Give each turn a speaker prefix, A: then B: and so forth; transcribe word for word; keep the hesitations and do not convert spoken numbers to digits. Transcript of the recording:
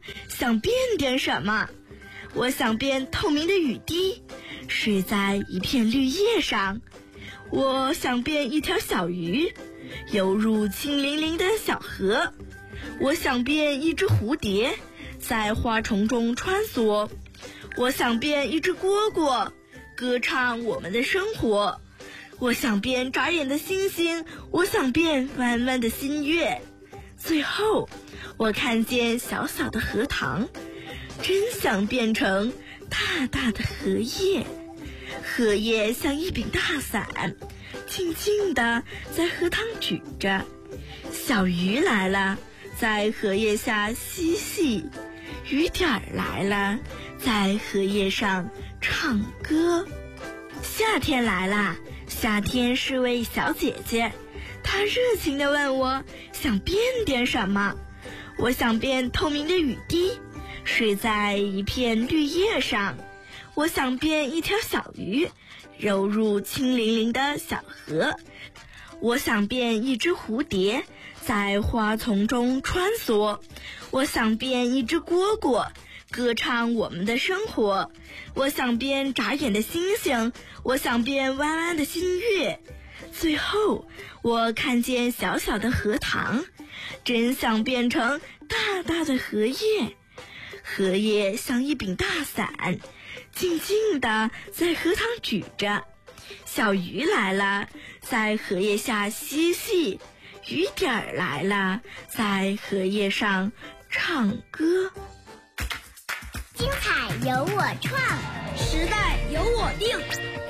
A: 想变点什么。我想变透明的雨滴，睡在一片绿叶上。我想变一条小鱼，游入清凌凌的小河。我想变一只蝴蝶，在花丛中穿梭。我想变一只蝈蝈，歌唱我们的生活。我想变眨眼的星星，我想变弯弯的新月。最后，我看见小小的荷塘，真想变成大大的荷叶。荷叶像一柄大伞，静静地在荷塘举着。小鱼来了，在荷叶下嬉戏。雨点儿来了，在荷叶上唱歌。夏天来了，夏天是位小姐姐，她热情地问我想变点什么。我想变透明的雨滴，睡在一片绿叶上。我想变一条小鱼，游入清凌凌的小河。我想变一只蝴蝶，在花丛中穿梭。我想变一只蝈蝈，歌唱我们的生活。我想变眨眼的星星，我想变弯弯的新月。最后，我看见小小的荷塘，真想变成大大的荷叶。荷叶像一柄大伞，静静地在荷塘举着。小鱼来了，在荷叶下嬉戏。雨点儿来了，在荷叶上唱歌。
B: 精彩由我创，
C: 时代由我定。